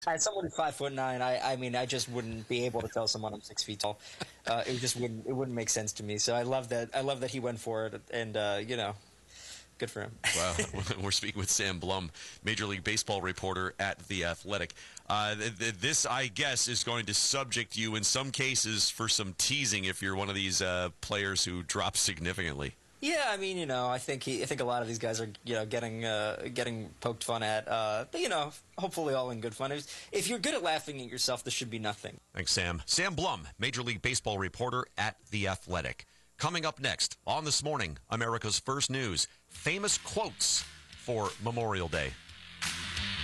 As someone who's 5'9", I mean, I just wouldn't be able to tell someone I'm 6 feet tall. It wouldn't make sense to me. So I love that. I love that he went for it, and good for him. Well, we're speaking with Sam Blum, Major League Baseball reporter at The Athletic. This, I guess, is going to subject you in some cases for some teasing if you're one of these players who drop significantly. Yeah, I mean, I think a lot of these guys are, getting poked fun at. But hopefully all in good fun. If you're good at laughing at yourself, this should be nothing. Thanks, Sam. Sam Blum, Major League Baseball reporter at The Athletic. Coming up next on This Morning, America's First News, famous quotes for Memorial Day.